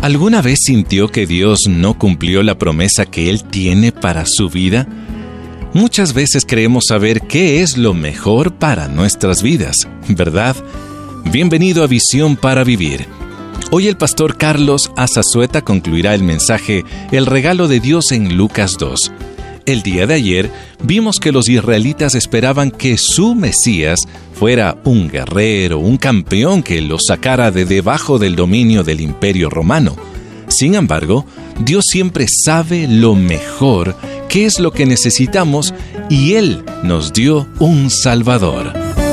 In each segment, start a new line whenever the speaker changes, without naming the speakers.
¿Alguna vez sintió que Dios no cumplió la promesa que Él tiene para su vida? Muchas veces creemos saber qué es lo mejor para nuestras vidas, ¿verdad? Bienvenido a Visión para Vivir. Hoy el pastor Carlos Azazueta concluirá el mensaje El regalo de Dios en Lucas 2. El día de ayer vimos que los israelitas esperaban que su Mesías fuera un guerrero, un campeón que los sacara de debajo del dominio del Imperio Romano. Sin embargo, Dios siempre sabe lo mejor, qué es lo que necesitamos, y Él nos dio un Salvador.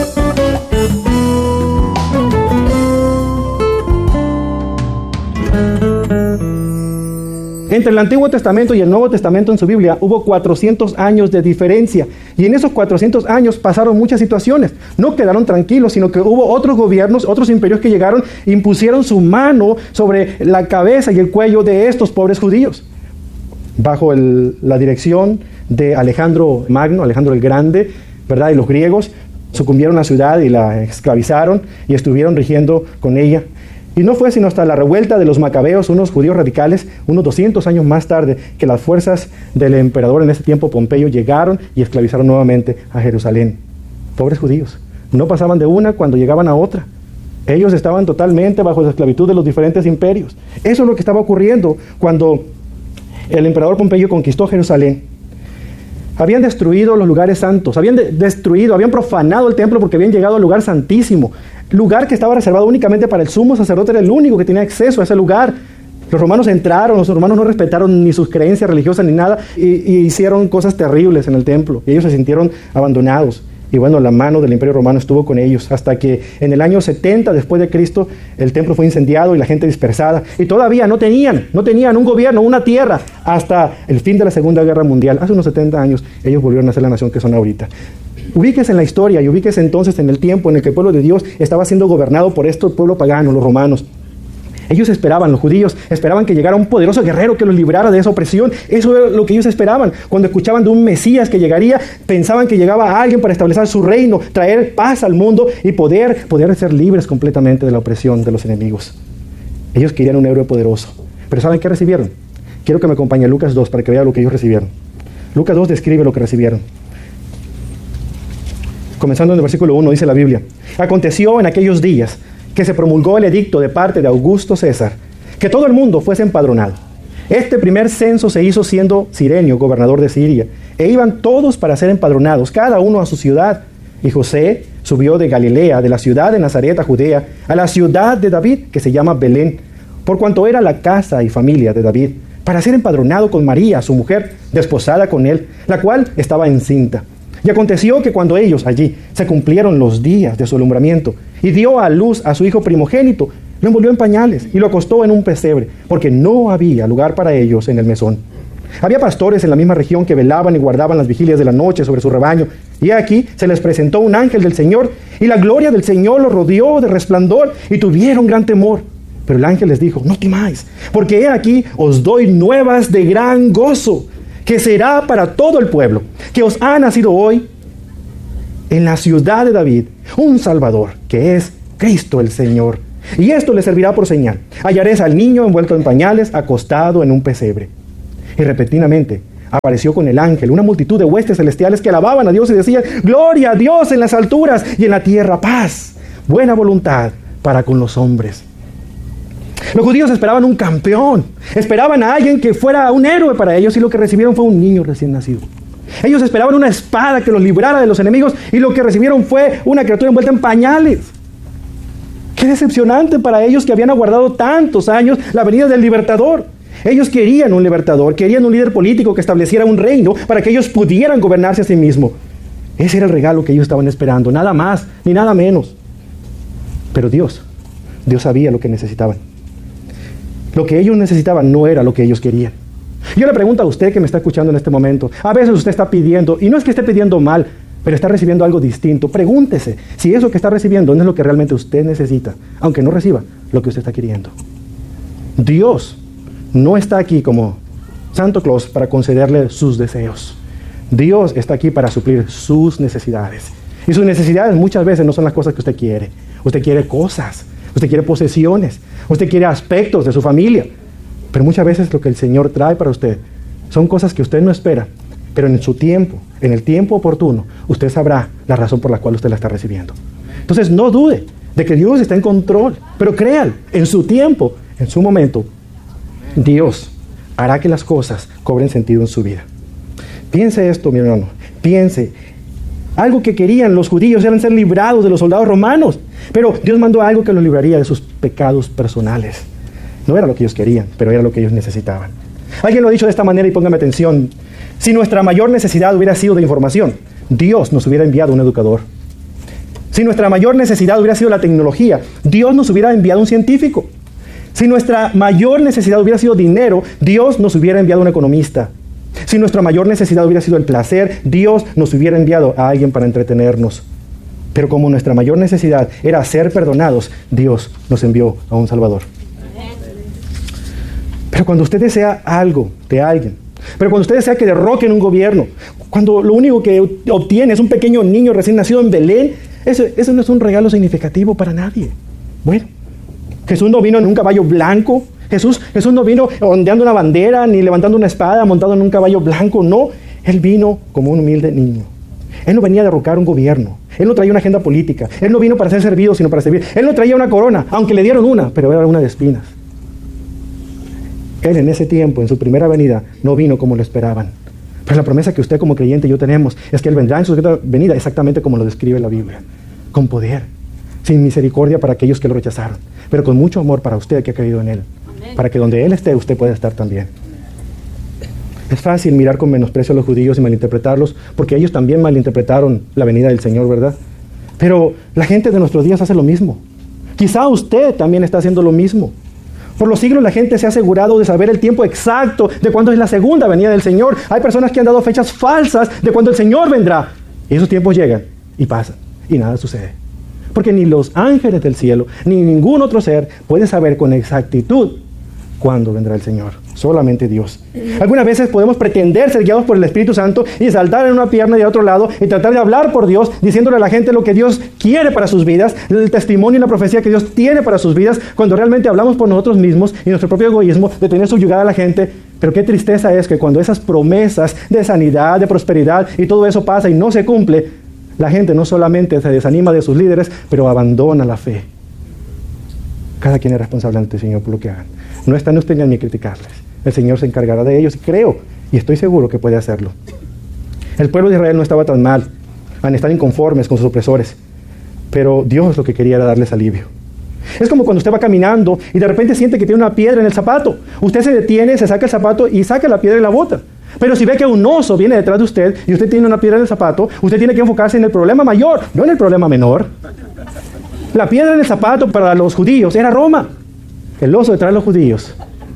Entre el Antiguo Testamento y el Nuevo Testamento en su Biblia hubo 400 años de diferencia. Y en esos 400 años pasaron muchas situaciones. No quedaron tranquilos, sino que hubo otros gobiernos, otros imperios que llegaron e impusieron su mano sobre la cabeza y el cuello de estos pobres judíos. Bajo la dirección de Alejandro Magno, Alejandro el Grande, ¿verdad? Y los griegos sucumbieron a la ciudad y la esclavizaron y estuvieron rigiendo con ella. Y no fue sino hasta la revuelta de los macabeos, unos judíos radicales, unos 200 años más tarde, que las fuerzas del emperador en ese tiempo, Pompeyo, llegaron y esclavizaron nuevamente a Jerusalén. Pobres judíos, no pasaban de una cuando llegaban a otra. Ellos estaban totalmente bajo la esclavitud de los diferentes imperios. Eso es lo que estaba ocurriendo cuando el emperador Pompeyo conquistó Jerusalén. Habían destruido los lugares santos, habían profanado el templo porque habían llegado al lugar santísimo, lugar que estaba reservado únicamente para el sumo sacerdote, era el único que tenía acceso a ese lugar. Los romanos entraron, los romanos no respetaron ni sus creencias religiosas ni nada, y hicieron cosas terribles en el templo, y ellos se sintieron abandonados. Y bueno, la mano del Imperio Romano estuvo con ellos hasta que en el año 70 después de Cristo el templo fue incendiado y la gente dispersada. Y todavía no tenían un gobierno, una tierra, hasta el fin de la Segunda Guerra Mundial. Hace unos 70 años ellos volvieron a ser la nación que son ahorita. Ubíquese en la historia y ubíquese entonces en el tiempo en el que el pueblo de Dios estaba siendo gobernado por este pueblo pagano, los romanos. Ellos esperaban, los judíos, esperaban que llegara un poderoso guerrero que los librara de esa opresión. Eso era lo que ellos esperaban. Cuando escuchaban de un Mesías que llegaría, pensaban que llegaba alguien para establecer su reino, traer paz al mundo y poder ser libres completamente de la opresión de los enemigos. Ellos querían un héroe poderoso. Pero ¿saben qué recibieron? Quiero que me acompañe a Lucas 2 para que vean lo que ellos recibieron. Lucas 2 describe lo que recibieron. Comenzando en el versículo 1, dice la Biblia: Aconteció en aquellos días que se promulgó el edicto de parte de Augusto César, que todo el mundo fuese empadronado. Este primer censo se hizo siendo Cirenio gobernador de Siria, e iban todos para ser empadronados, cada uno a su ciudad. Y José subió de Galilea, de la ciudad de Nazaret a Judea, a la ciudad de David, que se llama Belén, por cuanto era la casa y familia de David, para ser empadronado con María, su mujer, desposada con él, la cual estaba encinta. Y aconteció que cuando ellos allí se cumplieron los días de su alumbramiento, y dio a luz a su hijo primogénito, lo envolvió en pañales y lo acostó en un pesebre, porque no había lugar para ellos en el mesón. Había pastores en la misma región que velaban y guardaban las vigilias de la noche sobre su rebaño, y aquí se les presentó un ángel del Señor, y la gloria del Señor los rodeó de resplandor, y tuvieron gran temor. Pero el ángel les dijo: no temáis, porque he aquí os doy nuevas de gran gozo, que será para todo el pueblo, que os ha nacido hoy en la ciudad de David un Salvador, que es Cristo el Señor. Y esto le servirá por señal: hallaréis al niño envuelto en pañales, acostado en un pesebre. Y repentinamente apareció con el ángel una multitud de huestes celestiales que alababan a Dios y decían: gloria a Dios en las alturas, y en la tierra paz, buena voluntad para con los hombres. Los judíos esperaban un campeón, esperaban a alguien que fuera un héroe para ellos, y lo que recibieron fue un niño recién nacido. Ellos esperaban una espada que los librara de los enemigos, y lo que recibieron fue una criatura envuelta en pañales. Qué decepcionante para ellos, que habían aguardado tantos años la venida del libertador. Ellos querían un libertador, querían un líder político que estableciera un reino para que ellos pudieran gobernarse a sí mismos. Ese era el regalo que ellos estaban esperando, nada más ni nada menos. Pero Dios sabía lo que necesitaban. Lo que ellos necesitaban no era lo que ellos querían. Yo le pregunto a usted que me está escuchando en este momento, a veces usted está pidiendo, y no es que esté pidiendo mal, pero está recibiendo algo distinto. Pregúntese si eso que está recibiendo no es lo que realmente usted necesita, aunque no reciba lo que usted está queriendo. Dios no está aquí como Santa Claus para concederle sus deseos. Dios está aquí para suplir sus necesidades. Y sus necesidades muchas veces no son las cosas que usted quiere. Usted quiere cosas, usted quiere posesiones, usted quiere aspectos de su familia. Pero muchas veces lo que el Señor trae para usted son cosas que usted no espera, pero en su tiempo, en el tiempo oportuno, usted sabrá la razón por la cual usted la está recibiendo. Entonces no dude de que Dios está en control, pero créalo, en su tiempo, en su momento, Dios hará que las cosas cobren sentido en su vida. Piense esto, mi hermano, piense. Algo que querían los judíos era ser librados de los soldados romanos, pero Dios mandó algo que los libraría de sus pecados personales. No era lo que ellos querían, pero era lo que ellos necesitaban. Alguien lo ha dicho de esta manera y póngame atención. Si nuestra mayor necesidad hubiera sido de información, Dios nos hubiera enviado un educador. Si nuestra mayor necesidad hubiera sido la tecnología, Dios nos hubiera enviado un científico. Si nuestra mayor necesidad hubiera sido dinero, Dios nos hubiera enviado un economista. Si nuestra mayor necesidad hubiera sido el placer, Dios nos hubiera enviado a alguien para entretenernos. Pero como nuestra mayor necesidad era ser perdonados, Dios nos envió a un Salvador. Pero cuando usted desea algo de alguien, pero cuando usted desea que derroquen un gobierno, cuando lo único que obtiene es un pequeño niño recién nacido en Belén, eso no es un regalo significativo para nadie. Bueno, Jesús no vino en un caballo blanco. Jesús no vino ondeando una bandera, ni levantando una espada, montado en un caballo blanco. No, Él vino como un humilde niño. Él no venía a derrocar un gobierno. Él no traía una agenda política. Él no vino para ser servido, sino para servir. Él no traía una corona, aunque le dieron una, pero era una de espinas. Él en ese tiempo, en su primera venida, no vino como lo esperaban. Pero la promesa que usted como creyente y yo tenemos es que Él vendrá en su segunda venida exactamente como lo describe la Biblia. Con poder, sin misericordia para aquellos que lo rechazaron, pero con mucho amor para usted que ha creído en Él. Amén. Para que donde Él esté, usted pueda estar también. Es fácil mirar con menosprecio a los judíos y malinterpretarlos, porque ellos también malinterpretaron la venida del Señor, ¿verdad? Pero la gente de nuestros días hace lo mismo. Quizá usted también está haciendo lo mismo. Por los siglos la gente se ha asegurado de saber el tiempo exacto de cuándo es la segunda venida del Señor. Hay personas que han dado fechas falsas de cuándo el Señor vendrá. Y esos tiempos llegan y pasan y nada sucede. Porque ni los ángeles del cielo, ni ningún otro ser puede saber con exactitud cuándo vendrá el Señor. Solamente Dios. Algunas veces podemos pretender ser guiados por el Espíritu Santo y saltar en una pierna y de otro lado y tratar de hablar por Dios, diciéndole a la gente lo que Dios quiere para sus vidas, el testimonio y la profecía que Dios tiene para sus vidas, cuando realmente hablamos por nosotros mismos y nuestro propio egoísmo de tener subyugada a la gente. Pero qué tristeza es que cuando esas promesas de sanidad, de prosperidad y todo eso pasa y no se cumple, la gente no solamente se desanima de sus líderes, pero abandona la fe. Cada quien es responsable ante el Señor por lo que hagan. No está en usted ni en mí criticarles. El Señor se encargará de ellos y creo y estoy seguro que puede hacerlo. El pueblo de Israel no estaba tan mal, han estado inconformes con sus opresores, pero Dios lo que quería era darles alivio. Es como cuando usted va caminando y de repente siente que tiene una piedra en el zapato. Usted se detiene, se saca el zapato y saca la piedra y la bota. Pero si ve que un oso viene detrás de usted y usted tiene una piedra en el zapato, usted tiene que enfocarse en el problema mayor, no en el problema menor. La piedra en el zapato para los judíos era Roma. El oso detrás de los judíos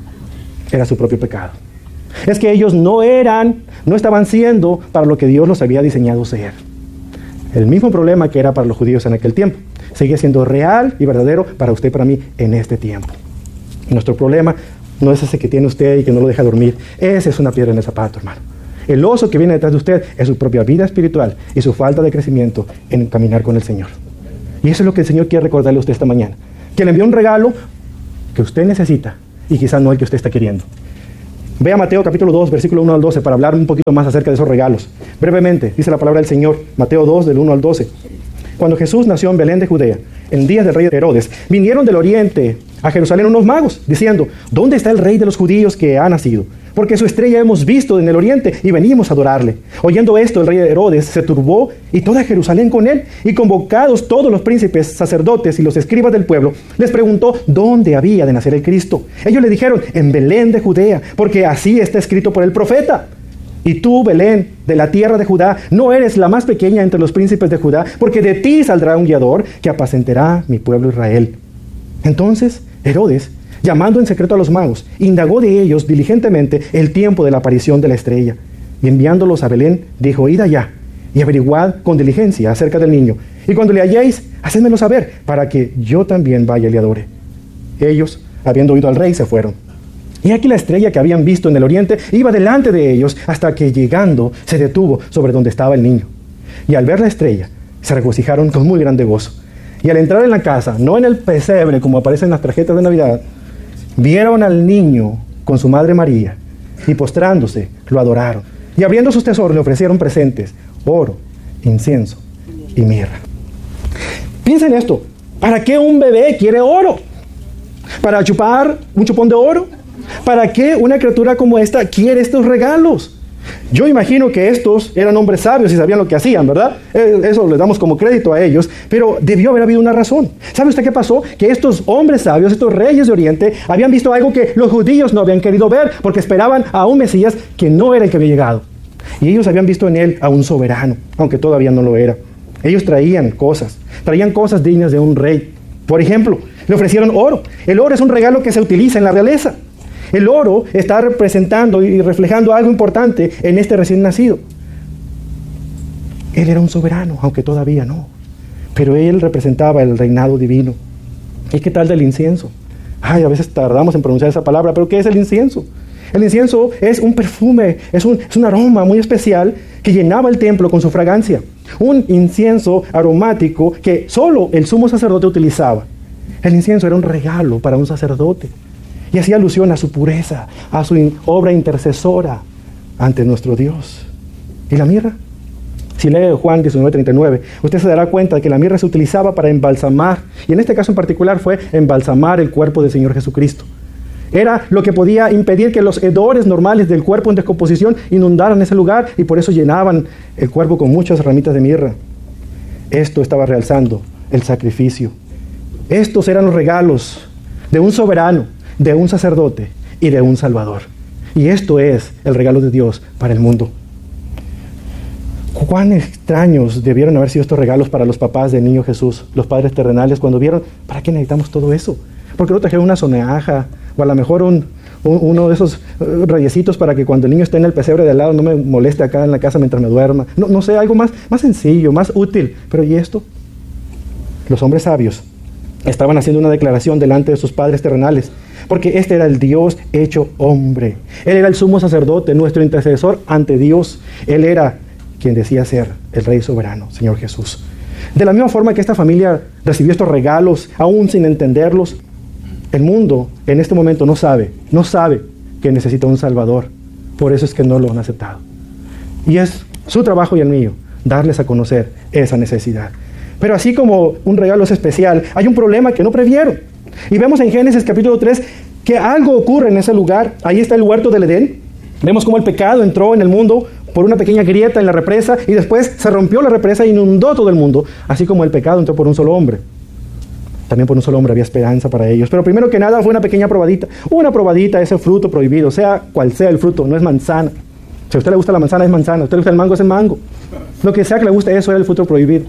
era su propio pecado. Es que ellos no estaban siendo para lo que Dios los había diseñado ser. El mismo problema que era para los judíos en aquel tiempo, sigue siendo real y verdadero para usted y para mí en este tiempo. Nuestro problema no es ese que tiene usted y que no lo deja dormir. Ese es una piedra en el zapato, hermano. El oso que viene detrás de usted es su propia vida espiritual y su falta de crecimiento en caminar con el Señor. Y eso es lo que el Señor quiere recordarle a usted esta mañana. Que le envió un regalo que usted necesita y quizás no el que usted está queriendo. Vea Mateo capítulo 2, versículo 1 al 12 para hablar un poquito más acerca de esos regalos. Brevemente, dice la palabra del Señor, Mateo 2, del 1 al 12. Cuando Jesús nació en Belén de Judea, en días del rey Herodes, vinieron del oriente a Jerusalén unos magos, diciendo: ¿dónde está el rey de los judíos que ha nacido? Porque su estrella hemos visto en el oriente y venimos a adorarle. Oyendo esto, el rey Herodes se turbó y toda Jerusalén con él, y convocados todos los príncipes, sacerdotes y los escribas del pueblo, les preguntó dónde había de nacer el Cristo. Ellos le dijeron: en Belén de Judea, porque así está escrito por el profeta. Y tú, Belén, de la tierra de Judá, no eres la más pequeña entre los príncipes de Judá, porque de ti saldrá un guiador que apacentará mi pueblo Israel. Entonces Herodes, llamando en secreto a los magos, indagó de ellos diligentemente el tiempo de la aparición de la estrella. Y enviándolos a Belén, dijo: id allá y averiguad con diligencia acerca del niño. Y cuando le halléis, hacedmelo saber, para que yo también vaya y le adore. Ellos, habiendo oído al rey, se fueron. Y aquí la estrella que habían visto en el oriente iba delante de ellos, hasta que llegando se detuvo sobre donde estaba el niño. Y al ver la estrella, se regocijaron con muy grande gozo. Y al entrar en la casa, no en el pesebre como aparece en las tarjetas de Navidad, vieron al niño con su madre María, y postrándose, lo adoraron. Y abriendo sus tesoros le ofrecieron presentes, oro, incienso y mirra. Piensen esto, ¿para qué un bebé quiere oro? ¿Para chupar un chupón de oro? ¿Para qué una criatura como esta quiere estos regalos? Yo imagino que estos eran hombres sabios y sabían lo que hacían, ¿verdad? Eso les damos como crédito a ellos, pero debió haber habido una razón. ¿Sabe usted qué pasó? Que estos hombres sabios, estos reyes de Oriente, habían visto algo que los judíos no habían querido ver, porque esperaban a un Mesías que no era el que había llegado. Y ellos habían visto en él a un soberano, aunque todavía no lo era. Ellos traían cosas dignas de un rey. Por ejemplo, le ofrecieron oro. El oro es un regalo que se utiliza en la realeza. El oro está representando y reflejando algo importante en este recién nacido. Él era un soberano, aunque todavía no. Pero él representaba el reinado divino. ¿Y qué tal del incienso? A veces tardamos en pronunciar esa palabra, pero ¿qué es el incienso? El incienso es un perfume, es un aroma muy especial que llenaba el templo con su fragancia. Un incienso aromático que solo el sumo sacerdote utilizaba. El incienso era un regalo para un sacerdote. Y hacía alusión a su pureza, a su obra intercesora ante nuestro Dios. ¿Y la mirra? Si lee Juan 19:39, usted se dará cuenta de que la mirra se utilizaba para embalsamar, y en este caso en particular fue embalsamar el cuerpo del Señor Jesucristo. Era lo que podía impedir que los hedores normales del cuerpo en descomposición inundaran ese lugar, y por eso llenaban el cuerpo con muchas ramitas de mirra. Esto estaba realzando el sacrificio. Estos eran los regalos de un soberano, de un sacerdote y de un salvador. Y esto es el regalo de Dios para el mundo. Cuán extraños debieron haber sido estos regalos para los papás del niño Jesús, los padres terrenales, cuando vieron, ¿para qué necesitamos todo eso? ¿Por qué no trajeron una sonaja? O a lo mejor uno de esos reyesitos para que cuando el niño esté en el pesebre de al lado no me moleste acá en la casa mientras me duerma. No sé, algo más sencillo, más útil. Pero ¿y esto? Los hombres sabios estaban haciendo una declaración delante de sus padres terrenales, porque este era el Dios hecho hombre. Él era el sumo sacerdote, nuestro intercesor ante Dios. Él era quien decía ser el Rey soberano, Señor Jesús. De la misma forma que esta familia recibió estos regalos, aún sin entenderlos, el mundo en este momento no sabe que necesita un Salvador. Por eso es que no lo han aceptado. Y es su trabajo y el mío darles a conocer esa necesidad. Pero así como un regalo es especial, hay un problema que no previeron. Y vemos en Génesis capítulo 3 que algo ocurre en ese lugar. Ahí está el huerto del Edén. Vemos cómo el pecado entró en el mundo por una pequeña grieta en la represa y después se rompió la represa e inundó todo el mundo. Así como el pecado entró por un solo hombre. También por un solo hombre había esperanza para ellos. Pero primero que nada fue una pequeña probadita. Una probadita, ese fruto prohibido, sea cual sea el fruto, no es manzana. Si a usted le gusta la manzana, es manzana. Si a usted le gusta el mango, es el mango. Lo que sea que le guste, eso era el fruto prohibido.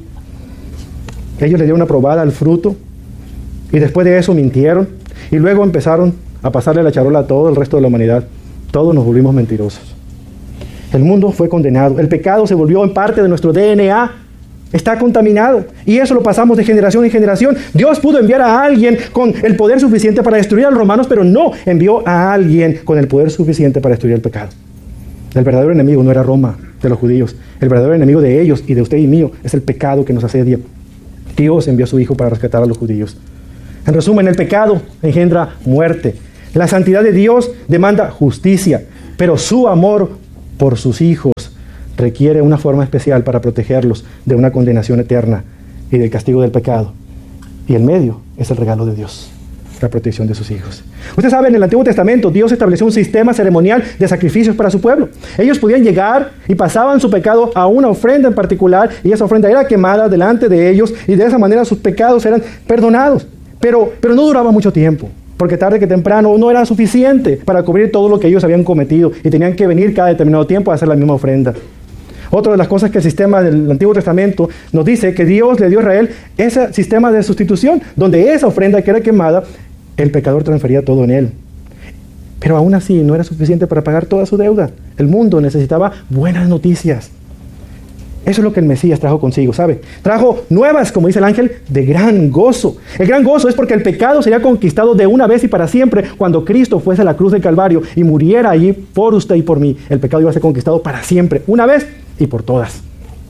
Ellos le dieron una probada al fruto y después de eso mintieron y luego empezaron a pasarle la charola a todo el resto de la humanidad. Todos nos volvimos mentirosos. El mundo fue condenado. El pecado se volvió en parte de nuestro DNA. Está contaminado. Y eso lo pasamos de generación en generación. Dios pudo enviar a alguien con el poder suficiente para destruir a los romanos, pero no envió a alguien con el poder suficiente para destruir el pecado. El verdadero enemigo no era Roma, de los judíos. El verdadero enemigo de ellos y de usted y mío es el pecado que nos asedia. Dios envió a su Hijo para rescatar a los judíos. En resumen, el pecado engendra muerte. La santidad de Dios demanda justicia, pero su amor por sus hijos requiere una forma especial para protegerlos de una condenación eterna y del castigo del pecado. Y el medio es el regalo de Dios, la protección de sus hijos. Usted sabe, en el Antiguo Testamento Dios estableció un sistema ceremonial de sacrificios para su pueblo. Ellos podían llegar y pasaban su pecado a una ofrenda en particular, y esa ofrenda era quemada delante de ellos, y de esa manera sus pecados eran perdonados. Pero no duraba mucho tiempo, porque tarde que temprano no era suficiente para cubrir todo lo que ellos habían cometido, y tenían que venir cada determinado tiempo a hacer la misma ofrenda. Otra de las cosas que el sistema del Antiguo Testamento nos dice que Dios le dio a Israel ese sistema de sustitución, donde esa ofrenda que era quemada, el pecador transfería todo en él. Pero aún así no era suficiente para pagar toda su deuda. El mundo necesitaba buenas noticias. Eso es lo que el Mesías trajo consigo, ¿sabe? Trajo nuevas, como dice el ángel, de gran gozo. El gran gozo es porque el pecado sería conquistado de una vez y para siempre cuando Cristo fuese a la cruz del Calvario y muriera allí por usted y por mí. El pecado iba a ser conquistado para siempre, una vez y por todas.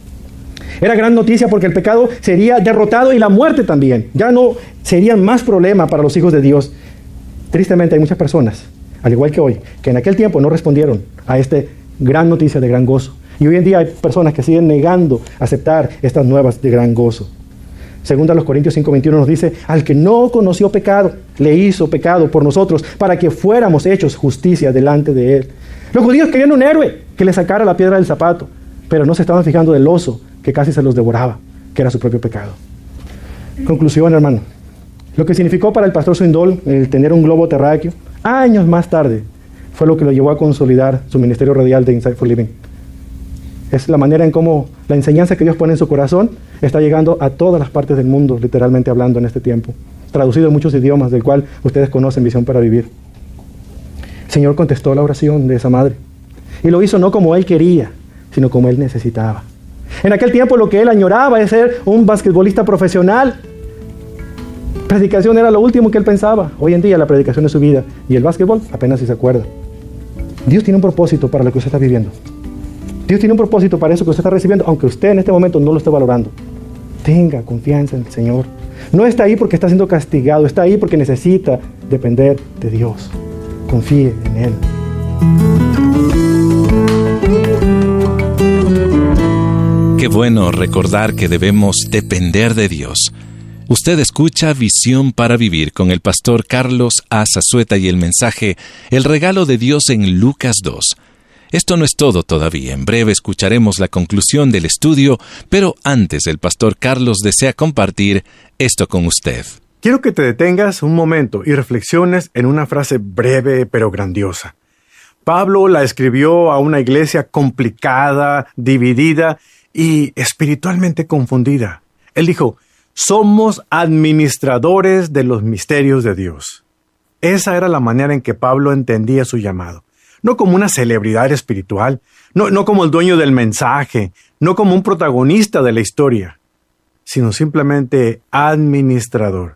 Era gran noticia porque el pecado sería derrotado y la muerte también. Ya no serían más problema para los hijos de Dios. Tristemente hay muchas personas al igual que hoy, que en aquel tiempo no respondieron a esta gran noticia de gran gozo. Y hoy en día hay personas que siguen negando aceptar estas nuevas de gran gozo. Segunda a los Corintios 5:21 nos dice, al que no conoció pecado, le hizo pecado por nosotros, para que fuéramos hechos justicia delante de él. Los judíos querían un héroe que le sacara la piedra del zapato, pero no se estaban fijando del oso que casi se los devoraba, que era su propio pecado. Conclusión, hermano. Lo que significó para el pastor Swindoll el tener un globo terráqueo, años más tarde, fue lo que lo llevó a consolidar su ministerio radial de Insight for Living. Es la manera en cómo la enseñanza que Dios pone en su corazón está llegando a todas las partes del mundo, literalmente hablando en este tiempo. Traducido en muchos idiomas, del cual ustedes conocen Visión para Vivir. El Señor contestó la oración de esa madre. Y lo hizo no como Él quería, sino como Él necesitaba. En aquel tiempo lo que Él añoraba es ser un basquetbolista profesional. Predicación era lo último que Él pensaba. Hoy en día la predicación es su vida. Y el básquetbol apenas si se acuerda. Dios tiene un propósito para lo que usted está viviendo. Dios tiene un propósito para eso que usted está recibiendo, aunque usted en este momento no lo esté valorando. Tenga confianza en el Señor. No está ahí porque está siendo castigado, está ahí porque necesita depender de Dios. Confíe en Él.
Qué bueno recordar que debemos depender de Dios. Usted escucha Visión para Vivir con el pastor Carlos A. Zazueta y el mensaje El regalo de Dios en Lucas 2. Esto no es todo todavía. En breve escucharemos la conclusión del estudio, pero antes el pastor Carlos desea compartir esto con usted.
Quiero que te detengas un momento y reflexiones en una frase breve pero grandiosa. Pablo la escribió a una iglesia complicada, dividida y espiritualmente confundida. Él dijo, somos administradores de los misterios de Dios. Esa era la manera en que Pablo entendía su llamado. No como una celebridad espiritual, no como el dueño del mensaje, no como un protagonista de la historia, sino simplemente administrador,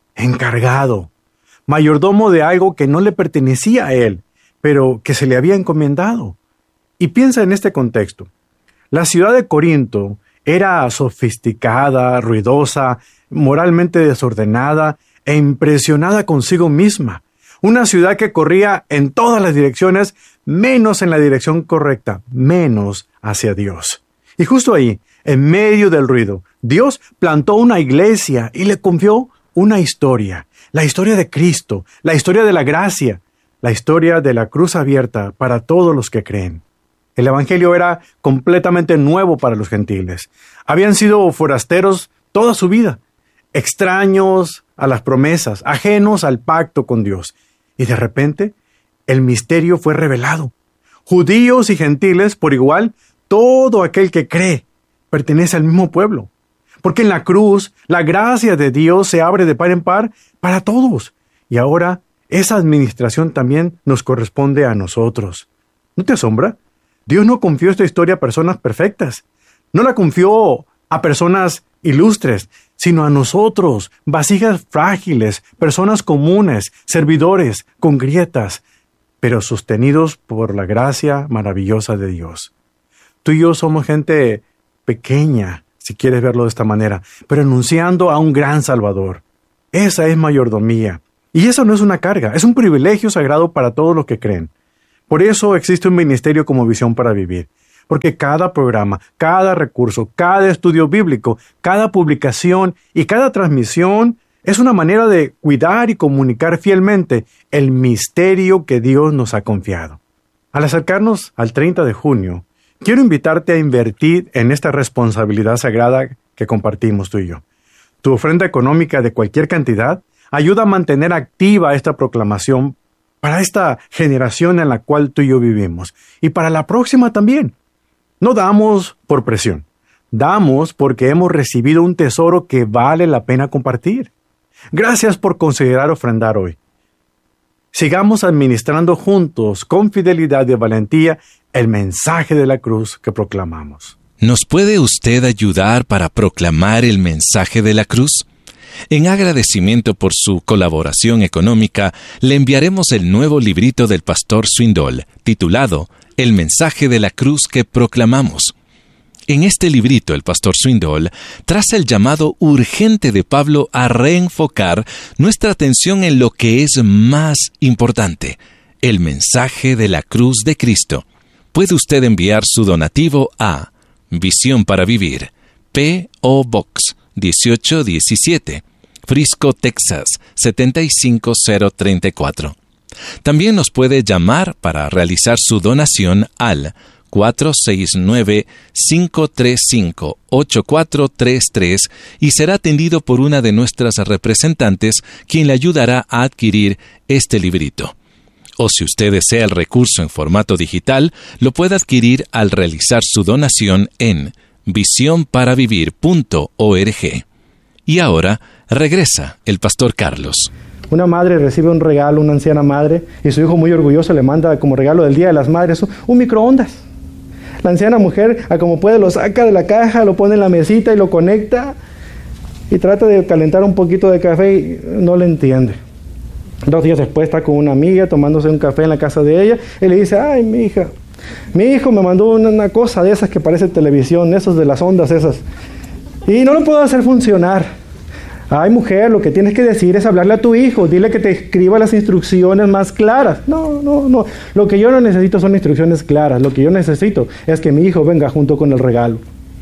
encargado, mayordomo de algo que no le pertenecía a él, pero que se le había encomendado. Y piensa en este contexto. La ciudad de Corinto era sofisticada, ruidosa, moralmente desordenada e impresionada consigo misma. Una ciudad que corría en todas las direcciones, menos en la dirección correcta, menos hacia Dios. Y justo ahí, en medio del ruido, Dios plantó una iglesia y le confió una historia. La historia de Cristo, la historia de la gracia, la historia de la cruz abierta para todos los que creen. El evangelio era completamente nuevo para los gentiles. Habían sido forasteros toda su vida, extraños a las promesas, ajenos al pacto con Dios. Y de repente, el misterio fue revelado. Judíos y gentiles, por igual, todo aquel que cree, pertenece al mismo pueblo. Porque en la cruz, la gracia de Dios se abre de par en par para todos. Y ahora, esa administración también nos corresponde a nosotros. ¿No te asombra? Dios no confió esta historia a personas perfectas. No la confió a personas ilustres, sino a nosotros, vasijas frágiles, personas comunes, servidores, con grietas, pero sostenidos por la gracia maravillosa de Dios. Tú y yo somos gente pequeña, si quieres verlo de esta manera, pero anunciando a un gran Salvador. Esa es mayordomía. Y eso no es una carga, es un privilegio sagrado para todos los que creen. Por eso existe un ministerio como Visión para Vivir. Porque cada programa, cada recurso, cada estudio bíblico, cada publicación y cada transmisión es una manera de cuidar y comunicar fielmente el misterio que Dios nos ha confiado. Al acercarnos al 30 de junio, quiero invitarte a invertir en esta responsabilidad sagrada que compartimos tú y yo. Tu ofrenda económica de cualquier cantidad ayuda a mantener activa esta proclamación para esta generación en la cual tú y yo vivimos y para la próxima también. No damos por presión, damos porque hemos recibido un tesoro que vale la pena compartir. Gracias por considerar ofrendar hoy. Sigamos administrando juntos, con fidelidad y valentía, el mensaje de la cruz que proclamamos.
¿Nos puede usted ayudar para proclamar el mensaje de la cruz? En agradecimiento por su colaboración económica, le enviaremos el nuevo librito del pastor Swindoll, titulado El mensaje de la cruz que proclamamos. En este librito, el pastor Swindoll traza el llamado urgente de Pablo a reenfocar nuestra atención en lo que es más importante, el mensaje de la cruz de Cristo. Puede usted enviar su donativo a Visión para Vivir, P.O. Box 1817, Frisco, Texas 75034. También nos puede llamar para realizar su donación al 469-535-8433 y será atendido por una de nuestras representantes, quien le ayudará a adquirir este librito. O si usted desea el recurso en formato digital, lo puede adquirir al realizar su donación en visionparavivir.org. Y ahora regresa el pastor Carlos.
Una madre recibe un regalo, una anciana madre, y su hijo muy orgulloso le manda como regalo del Día de las Madres un microondas. La anciana mujer, a como puede, lo saca de la caja, lo pone en la mesita y lo conecta y trata de calentar un poquito de café y no le entiende. 2 días después está con una amiga tomándose un café en la casa de ella y le dice: ay, mi hijo me mandó una cosa de esas que parece televisión, esos de las ondas esas, y no lo puedo hacer funcionar. Ay, mujer, lo que tienes que decir es hablarle a tu hijo, dile que te escriba las instrucciones más claras. No, lo que yo no necesito son instrucciones claras, lo que yo necesito es que mi hijo venga junto con el regalo.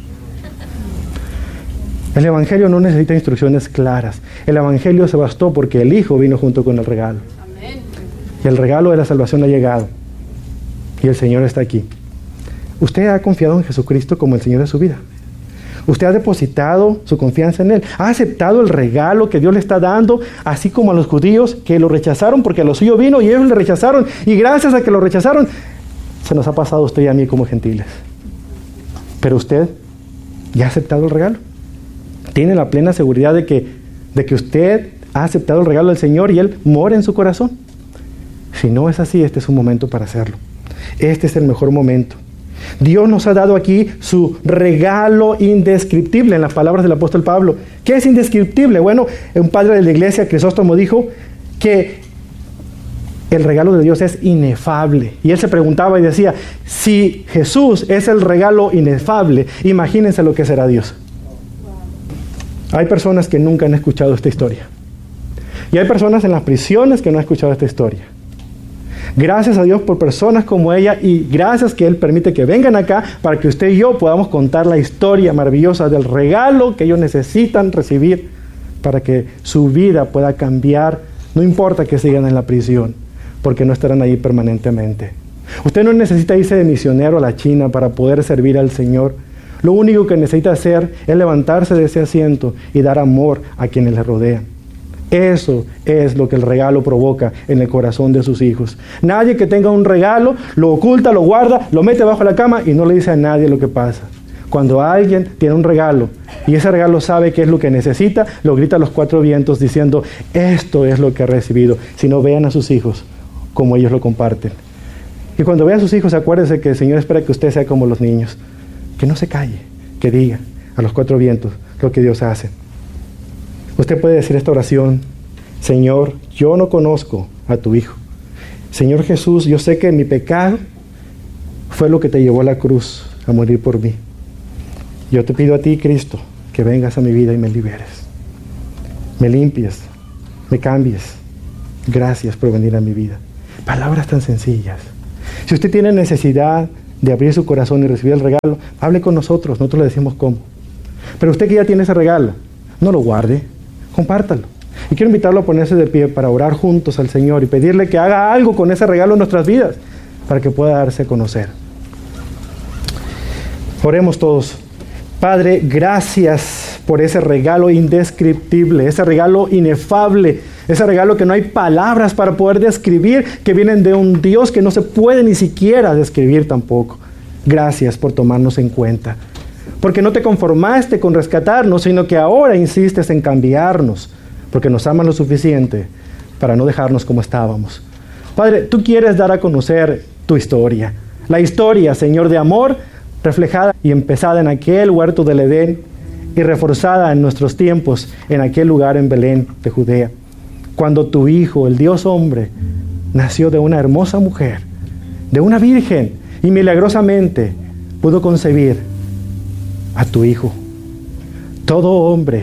El Evangelio no necesita instrucciones claras, el Evangelio se bastó porque el hijo vino junto con el regalo. Amén. Y el regalo de la salvación ha llegado, y el Señor está aquí. ¿Usted ha confiado en Jesucristo como el Señor de su vida? ¿Usted ha depositado su confianza en Él? ¿Ha aceptado el regalo que Dios le está dando, así como a los judíos que lo rechazaron porque a lo suyo vino y ellos le rechazaron? Y gracias a que lo rechazaron, se nos ha pasado a usted y a mí como gentiles. Pero usted ya ha aceptado el regalo. Tiene la plena seguridad de que usted ha aceptado el regalo del Señor y Él mora en su corazón. Si no es así, este es un momento para hacerlo. Este es el mejor momento. Dios nos ha dado aquí su regalo indescriptible, en las palabras del apóstol Pablo. ¿Qué es indescriptible? Bueno, un padre de la iglesia, Crisóstomo, dijo que el regalo de Dios es inefable. Y él se preguntaba y decía: si Jesús es el regalo inefable, imagínense lo que será Dios. Hay personas que nunca han escuchado esta historia. Y hay personas en las prisiones que no han escuchado esta historia. Gracias a Dios por personas como ella, y gracias que Él permite que vengan acá para que usted y yo podamos contar la historia maravillosa del regalo que ellos necesitan recibir para que su vida pueda cambiar. No importa que sigan en la prisión, porque no estarán ahí permanentemente. Usted no necesita irse de misionero a la China para poder servir al Señor. Lo único que necesita hacer es levantarse de ese asiento y dar amor a quienes le rodean. Eso es lo que el regalo provoca en el corazón de sus hijos. Nadie que tenga un regalo lo oculta, lo guarda, lo mete bajo la cama y no le dice a nadie lo que pasa. Cuando alguien tiene un regalo y ese regalo sabe qué es lo que necesita, lo grita a los 4 vientos diciendo: esto es lo que he recibido. Si no, vean a sus hijos como ellos lo comparten. Y cuando vean a sus hijos, acuérdense que el Señor espera que usted sea como los niños, que no se calle, que diga a los 4 vientos lo que Dios hace. Usted puede decir esta oración: Señor, yo no conozco a tu Hijo. Señor Jesús, yo sé que mi pecado fue lo que te llevó a la cruz a morir por mí. Yo te pido a ti, Cristo, que vengas a mi vida y me liberes. Me limpies, me cambies. Gracias por venir a mi vida. Palabras tan sencillas. Si usted tiene necesidad de abrir su corazón y recibir el regalo, hable con nosotros le decimos cómo. Pero usted que ya tiene ese regalo, no lo guarde, compártalo. Y quiero invitarlo a ponerse de pie para orar juntos al Señor y pedirle que haga algo con ese regalo en nuestras vidas para que pueda darse a conocer. Oremos todos. Padre, gracias por ese regalo indescriptible, ese regalo inefable, ese regalo que no hay palabras para poder describir, que vienen de un Dios que no se puede ni siquiera describir tampoco. Gracias por tomarnos en cuenta, porque no te conformaste con rescatarnos, sino que ahora insistes en cambiarnos, porque nos amas lo suficiente para no dejarnos como estábamos. Padre, tú quieres dar a conocer tu historia, la historia, Señor, de amor, reflejada y empezada en aquel huerto del Edén y reforzada en nuestros tiempos en aquel lugar en Belén de Judea, cuando tu Hijo, el Dios hombre, nació de una hermosa mujer, de una virgen, y milagrosamente pudo concebir a tu Hijo. Todo hombre,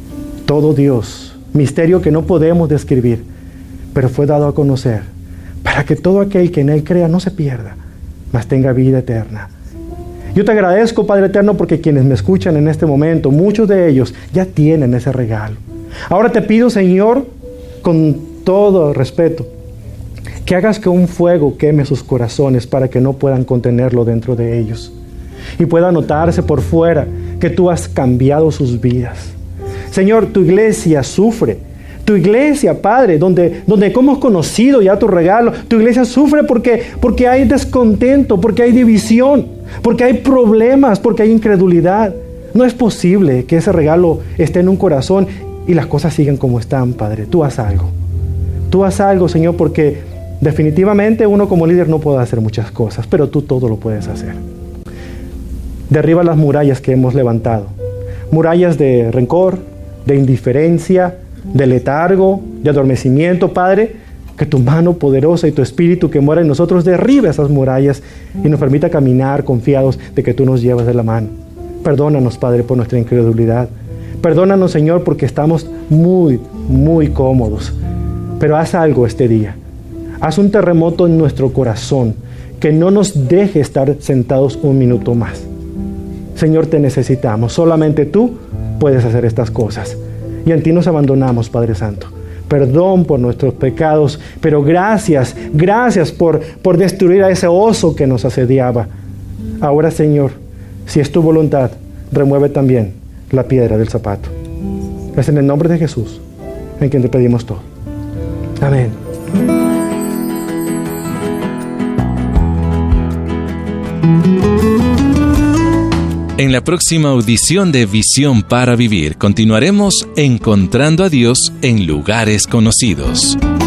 todo Dios, misterio que no podemos describir, pero fue dado a conocer para que todo aquel que en Él crea no se pierda, mas tenga vida eterna. Yo te agradezco, Padre eterno, porque quienes me escuchan en este momento, muchos de ellos ya tienen ese regalo. Ahora te pido, Señor, con todo respeto, que hagas que un fuego queme sus corazones para que no puedan contenerlo dentro de ellos y pueda notarse por fuera que tú has cambiado sus vidas. Señor, tu iglesia sufre. Tu iglesia, Padre, donde hemos conocido ya tu regalo, tu iglesia sufre porque hay descontento, porque hay división, porque hay problemas, porque hay incredulidad. No es posible que ese regalo esté en un corazón y las cosas siguen como están, Padre. Tú haz algo. Tú haz algo, Señor, porque definitivamente uno como líder no puede hacer muchas cosas, pero tú todo lo puedes hacer. Derriba las murallas que hemos levantado. Murallas de rencor, de indiferencia, de letargo, de adormecimiento, Padre. Que tu mano poderosa y tu espíritu que mora en nosotros derribe esas murallas y nos permita caminar confiados de que tú nos llevas de la mano. Perdónanos, Padre, por nuestra incredulidad. Perdónanos, Señor, porque estamos muy, muy cómodos. Pero haz algo este día. Haz un terremoto en nuestro corazón que no nos deje estar sentados un minuto más. Señor, te necesitamos. Solamente tú puedes hacer estas cosas. Y en ti nos abandonamos, Padre Santo. Perdón por nuestros pecados, pero gracias por destruir a ese oso que nos asediaba. Ahora, Señor, si es tu voluntad, remueve también la piedra del zapato. Es en el nombre de Jesús en quien te pedimos todo. Amén.
En la próxima audición de Visión para Vivir continuaremos encontrando a Dios en lugares conocidos.